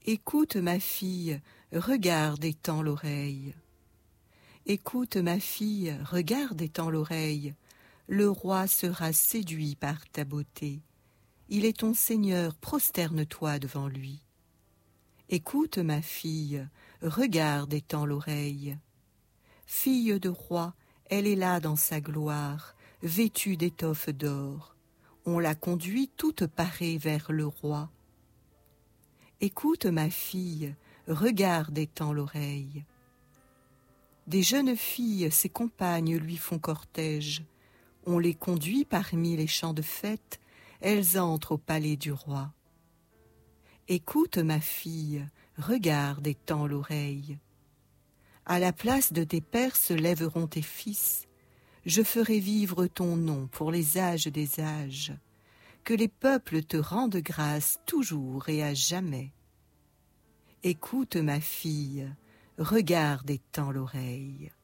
Écoute ma fille, regarde et tends l'oreille. Écoute ma fille, regarde et tends l'oreille. Le roi sera séduit par ta beauté. Il est ton Seigneur, prosterne-toi devant lui. Écoute ma fille, regarde et tends l'oreille. Fille de roi, elle est là dans sa gloire, vêtue d'étoffes d'or. On la conduit toute parée vers le roi. Écoute ma fille, regarde et tends l'oreille. Des jeunes filles, ses compagnes, lui font cortège. On les conduit parmi les champs de fête, elles entrent au palais du roi. Écoute ma fille, regarde et tends l'oreille. À la place de tes pères se lèveront tes fils. Je ferai vivre ton nom pour les âges des âges. Que les peuples te rendent grâce toujours et à jamais. Écoute ma fille, regarde et tends l'oreille.